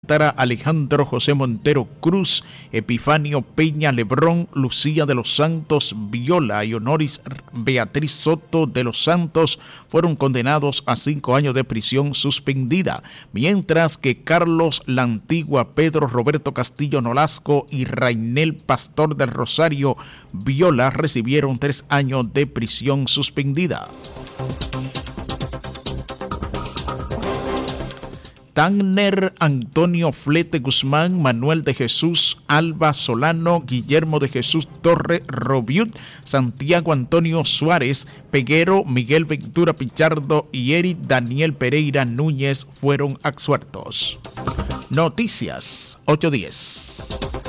Alejandro José Montero Cruz, Epifanio Peña Lebrón, Lucía de los Santos Viola y Honoris Beatriz Soto de los Santos fueron condenados a 5 años de prisión suspendida, mientras que Carlos La Antigua, Pedro Roberto Castillo Nolasco y Rainel Pastor del Rosario Viola recibieron 3 años de prisión suspendida. Tanner Antonio Flete Guzmán, Manuel de Jesús Alba Solano, Guillermo de Jesús Torre Robiut, Santiago Antonio Suárez Peguero, Miguel Ventura Pichardo y Eric Daniel Pereira Núñez fueron absueltos. Noticias 810.